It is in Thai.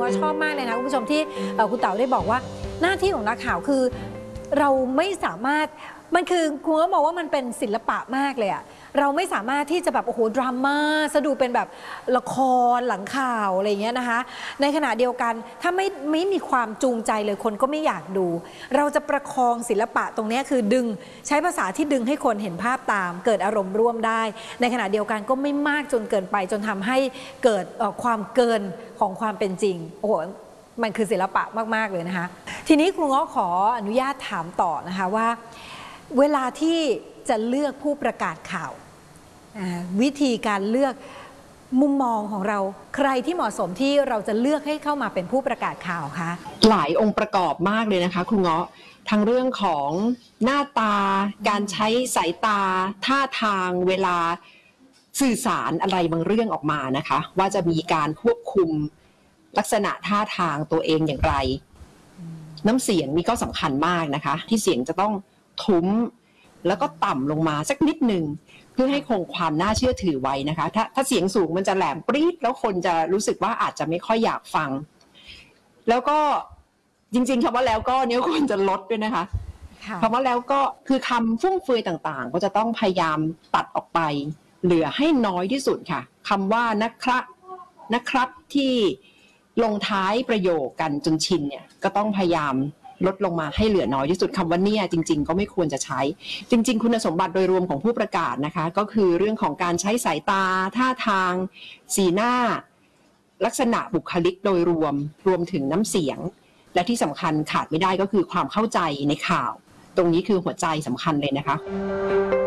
ชอบมากเลยนะคุณผู้ชมที่คุณเต๋าได้บอกว่าหน้าที่ของนักข่าวคือเราไม่สามารถมันคือคุณก็บอกว่ามันเป็นศิลปะมากเลยอะเราไม่สามารถที่จะแบบโอ้โหดราม่าสะดูเป็นแบบละครหลังข่าวอะไรเงี้ยนะคะในขณะเดียวกันถ้าไม่มีความจูงใจเลยคนก็ไม่อยากดูเราจะประคองศิลปะตรงนี้คือดึงใช้ภาษาที่ดึงให้คนเห็นภาพตามเกิดอารมณ์ร่วมได้ในขณะเดียวกันก็ไม่มากจนเกินไปจนทำให้เกิดความเกินของความเป็นจริงโอ้โหมันคือศิลปะมากๆเลยนะคะทีนี้ครูง้อขออนุญาตถามต่อนะคะว่าเวลาที่จะเลือกผู้ประกาศข่าววิธีการเลือกมุมมองของเราใครที่เหมาะสมที่เราจะเลือกให้เข้ามาเป็นผู้ประกาศข่าวคะหลายองค์ประกอบมากเลยนะคะครูเงาะทั้งเรื่องของหน้าตาการใช้สายตาท่าทางเวลาสื่อสารอะไรบางเรื่องออกมานะคะว่าจะมีการควบคุมลักษณะท่าทางตัวเองอย่างไรน้ำเสียงนี่ก็สำคัญมากนะคะที่เสียงจะต้องทุ้มแล้วก็ต่ำลงมาสักนิดหนึ่งเพื่อให้คงความน่าเชื่อถือไว้นะคะถ้าเสียงสูงมันจะแหลมปรี๊ดแล้วคนจะรู้สึกว่าอาจจะไม่ค่อยอยากฟังแล้วก็จริงๆคำว่าแล้วก็เนี่ยควรจะลดด้วยนะคะคำว่าแล้วก็คือคำฟุ่มเฟือยต่างๆก็จะต้องพยายามตัดออกไปเหลือให้น้อยที่สุดค่ะคำว่านะครับที่ลงท้ายประโยคกันจนชินเนี่ยก็ต้องพยายามลดลงมาให้เหลือน้อยที่สุดคำว่าเนี่ยจริงๆก็ไม่ควรจะใช้จริงๆคุณสมบัติโดยรวมของผู้ประกาศนะคะก็คือเรื่องของการใช้สายตาท่าทางสีหน้าลักษณะบุคลิกโดยรวมถึงน้ำเสียงและที่สำคัญขาดไม่ได้ก็คือความเข้าใจในข่าวตรงนี้คือหัวใจสำคัญเลยนะคะ